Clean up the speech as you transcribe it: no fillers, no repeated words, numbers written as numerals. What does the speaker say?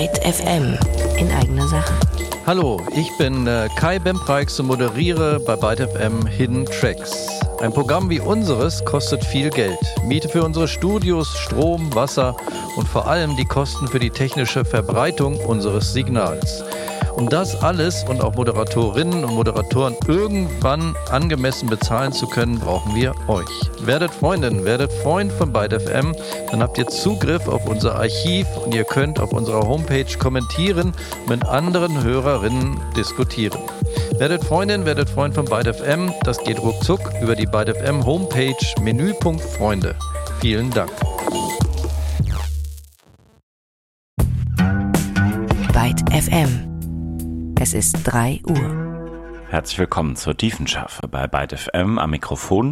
Byte FM in eigener Sache. Hallo, ich bin Kai Bempreix und moderiere bei Byte FM Hidden Tracks. Ein Programm wie unseres kostet viel Geld. Miete für unsere Studios, Strom, Wasser und vor allem die Kosten für die technische Verbreitung unseres Signals. Um das alles und auch Moderatorinnen und Moderatoren irgendwann angemessen bezahlen zu können, brauchen wir euch. Werdet Freundin, werdet Freund von Byte FM, dann habt ihr Zugriff auf unser Archiv und ihr könnt auf unserer Homepage kommentieren, mit anderen Hörerinnen diskutieren. Werdet Freundin, werdet Freund von Byte FM, das geht ruckzuck über die Byte FM Homepage, Menüpunkt Freunde. Vielen Dank. Byte FM. Es ist 3 Uhr. Herzlich willkommen zur Tiefenschärfe bei Byte FM am Mikrofon